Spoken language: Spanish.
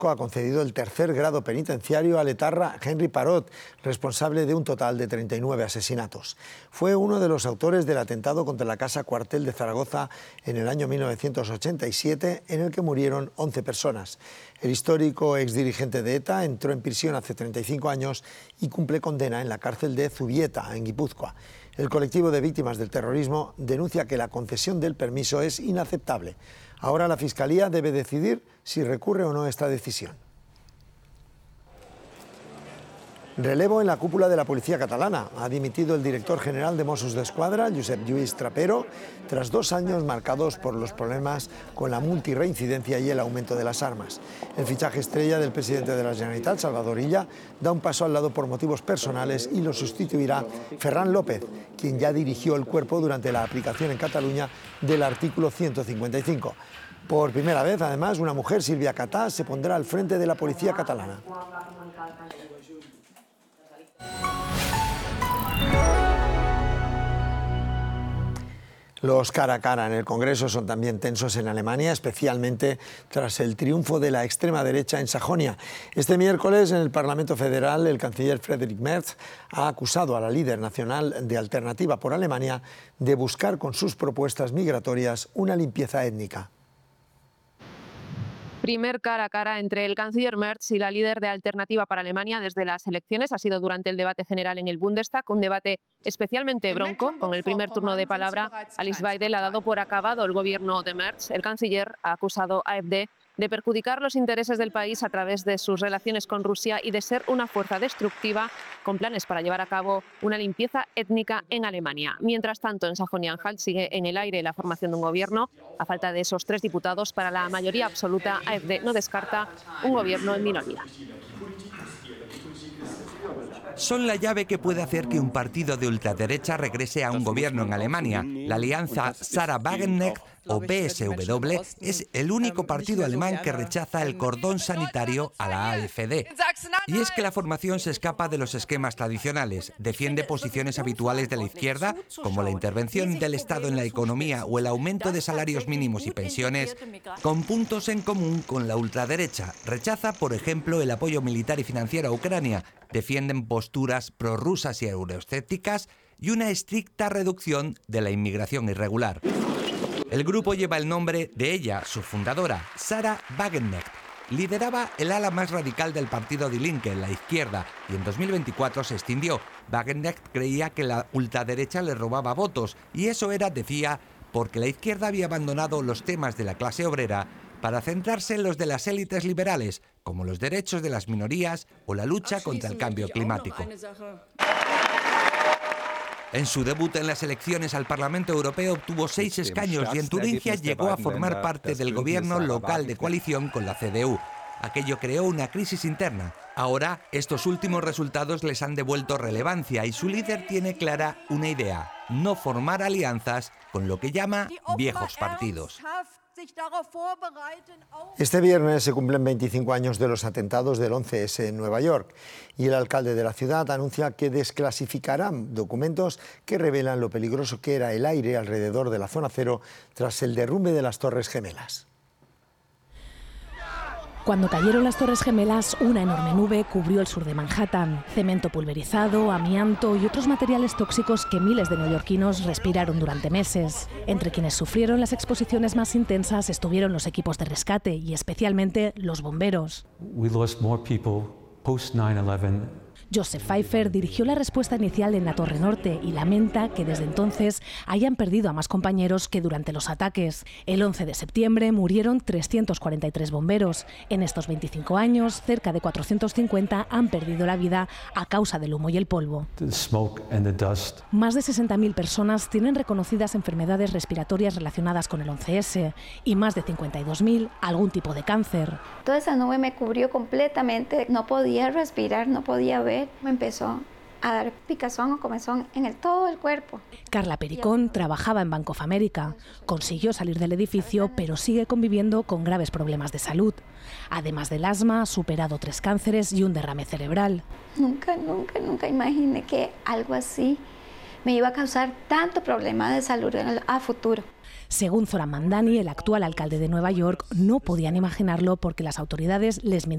ha concedido el tercer grado penitenciario al etarra Henry Parot, responsable de un total de 39 asesinatos. Fue uno de los autores del atentado contra la Casa Cuartel de Zaragoza en el año 1987, en el que murieron 11 personas. El histórico exdirigente de ETA entró en prisión hace 35 años y cumple condena en la cárcel de Zubieta, en Guipúzcoa. El colectivo de víctimas del terrorismo denuncia que la concesión del permiso es inaceptable. Ahora la Fiscalía debe decidir si recurre o no esta decisión. Relevo en la cúpula de la policía catalana. Ha dimitido el director general de Mossos d'Esquadra, Josep Lluís Trapero, tras 2 años marcados por los problemas con la multirreincidencia y el aumento de las armas. El fichaje estrella del presidente de la Generalitat, Salvador Illa, da un paso al lado por motivos personales y lo sustituirá Ferran López, quien ya dirigió el cuerpo durante la aplicación en Cataluña del artículo 155. Por primera vez, además, una mujer, Sílvia Catà, se pondrá al frente de la policía catalana. Los cara a cara en el Congreso son también tensos en Alemania, especialmente tras el triunfo de la extrema derecha en Sajonia. Este miércoles, en el Parlamento Federal, el canciller Friedrich Merz ha acusado a la líder nacional de Alternativa por Alemania de buscar con sus propuestas migratorias una limpieza étnica. Primer cara a cara entre el canciller Merz y la líder de Alternativa para Alemania desde las elecciones. Ha sido durante el debate general en el Bundestag, un debate especialmente bronco. Con el primer turno de palabra, Alice Weidel ha dado por acabado el gobierno de Merz. El canciller ha acusado a AfD de perjudicar los intereses del país a través de sus relaciones con Rusia y de ser una fuerza destructiva con planes para llevar a cabo una limpieza étnica en Alemania. Mientras tanto, en Sajonia-Anhalt sigue en el aire la formación de un gobierno. A falta de esos 3 diputados para la mayoría absoluta, AfD no descarta un gobierno en minoría. Son la llave que puede hacer que un partido de ultraderecha regrese a un gobierno en Alemania. La alianza Sarah Wagenknecht o BSW es el único partido alemán que rechaza el cordón sanitario a la AfD. Y es que la formación se escapa de los esquemas tradicionales, defiende posiciones habituales de la izquierda, como la intervención del Estado en la economía o el aumento de salarios mínimos y pensiones, con puntos en común con la ultraderecha. Rechaza, por ejemplo, el apoyo militar y financiero a Ucrania, defienden posturas prorrusas y euroescépticas y una estricta reducción de la inmigración irregular. El grupo lleva el nombre de ella, su fundadora, Sarah Wagenknecht. Lideraba el ala más radical del partido Die Linke, la izquierda, y en 2024 se extinguió. Wagenknecht creía que la ultraderecha le robaba votos, y eso era, decía, porque la izquierda había abandonado los temas de la clase obrera para centrarse en los de las élites liberales, como los derechos de las minorías o la lucha contra el cambio climático. En su debut en las elecciones al Parlamento Europeo obtuvo 6 escaños y en Turingia llegó a formar parte del gobierno local de coalición con la CDU. Aquello creó una crisis interna. Ahora, estos últimos resultados les han devuelto relevancia y su líder tiene clara una idea: no formar alianzas con lo que llama viejos partidos. Este viernes se cumplen 25 años de los atentados del 11S en Nueva York y el alcalde de la ciudad anuncia que desclasificará documentos que revelan lo peligroso que era el aire alrededor de la zona cero tras el derrumbe de las Torres Gemelas. Cuando cayeron las Torres Gemelas, una enorme nube cubrió el sur de Manhattan. Cemento pulverizado, amianto y otros materiales tóxicos que miles de neoyorquinos respiraron durante meses. Entre quienes sufrieron las exposiciones más intensas estuvieron los equipos de rescate y especialmente los bomberos. We lost more people post 9/11. Joseph Pfeiffer dirigió la respuesta inicial en la Torre Norte y lamenta que desde entonces hayan perdido a más compañeros que durante los ataques. El 11 de septiembre murieron 343 bomberos. En estos 25 años, cerca de 450 han perdido la vida a causa del humo y el polvo. Más de 60.000 personas tienen reconocidas enfermedades respiratorias relacionadas con el 11S y más de 52.000 algún tipo de cáncer. Toda esa nube me cubrió completamente, no podía respirar, no podía ver. Me empezó a dar picazón o comezón en todo el cuerpo. Carla Pericón trabajaba en Bank of America. Consiguió salir del edificio, pero sigue conviviendo con graves problemas de salud. Además del asma, ha superado 3 cánceres y un derrame cerebral. Nunca imaginé que algo así me iba a causar tanto problema de salud a futuro. Según Zoran Mandani, el actual alcalde de Nueva York, no podían imaginarlo porque las autoridades les mintieron